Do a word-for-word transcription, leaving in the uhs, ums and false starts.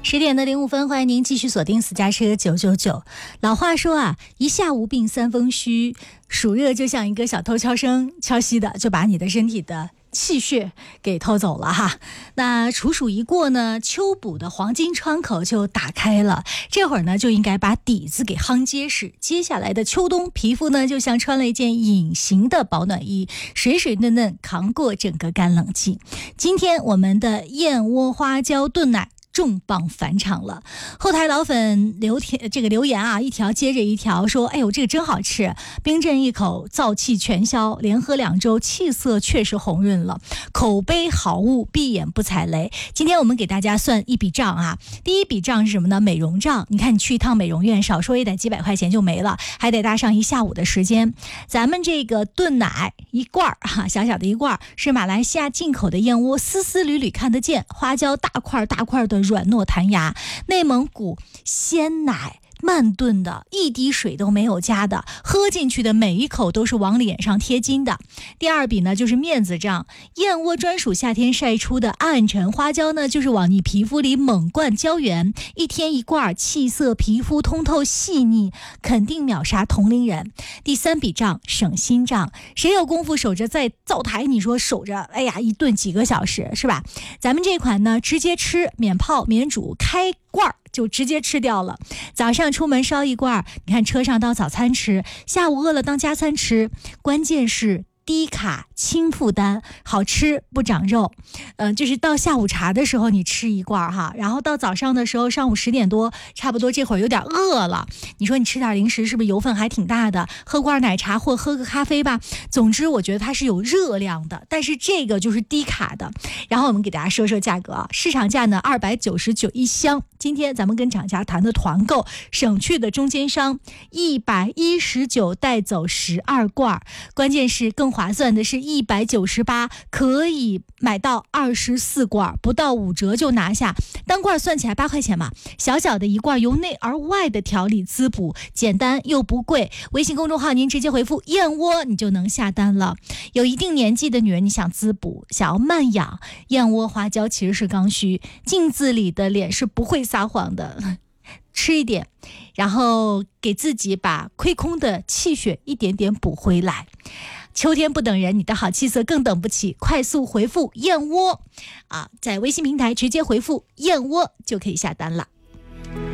十点的零五分，欢迎您继续锁定私家车九九九。老话说啊，一夏无病三风虚，暑热就像一个小偷悄声悄息的，就把你的身体的气血给偷走了哈。那处暑一过呢，秋补的黄金窗口就打开了，这会儿呢就应该把底子给夯结实。接下来的秋冬，皮肤呢就像穿了一件隐形的保暖衣，水水嫩嫩扛过整个干冷季。今天我们的燕窝花椒炖奶重磅返场了，后台老粉留这个留言啊，一条接着一条说，哎呦这个真好吃，冰镇一口燥气全消，连喝两周气色确实红润了，口碑好物，闭眼不踩雷。今天我们给大家算一笔账啊，第一笔账是什么呢？美容账。你看你去一趟美容院，少说也得几百块钱就没了，还得搭上一下午的时间。咱们这个炖奶一罐哈、啊，小小的一罐，是马来西亚进口的燕窝，丝丝缕缕看得见，花椒大块大块的软糯弹牙，内蒙古鲜奶慢炖的，一滴水都没有加的，喝进去的每一口都是往脸上贴金的。第二笔呢就是面子账，燕窝专属夏天晒出的暗沉，花椒呢就是往你皮肤里猛灌胶原，一天一罐，气色皮肤通透细腻，肯定秒杀同龄人。第三笔账省心账，谁有功夫守着在灶台，你说守着哎呀一顿几个小时是吧？咱们这款呢直接吃，免泡免煮，开罐就直接吃掉了。早上出门烧一罐，你看车上当早餐吃，下午饿了当加餐吃，关键是低卡轻负担，好吃不长肉。嗯、呃，就是到下午茶的时候你吃一罐哈，然后到早上的时候，上午十点多差不多这会儿有点饿了，你说你吃点零食是不是油分还挺大的？喝罐奶茶或喝个咖啡吧。总之我觉得它是有热量的，但是这个就是低卡的。然后我们给大家说说价格啊，市场价呢二百九十九一箱，今天咱们跟厂家谈的团购，省去的中间商一百一十九带走十二罐，关键是更划算的是一百九十八可以买到二十四罐，不到五折就拿下，单罐算起来八块钱嘛，小小的一罐由内而外的调理滋补，简单又不贵。微信公众号您直接回复燕窝你就能下单了。有一定年纪的女人，你想滋补想要慢养，燕窝花椒其实是刚需，镜子里的脸是不会撒谎的，吃一点，然后给自己把亏空的气血一点点补回来。秋天不等人，你的好气色更等不起，快速回复燕窝啊，在微信平台直接回复燕窝就可以下单了。